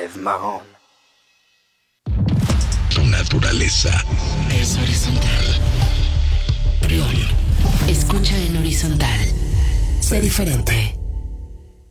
es marrón. Tu naturaleza es horizontal. Prion. Escucha en horizontal. Sé diferente.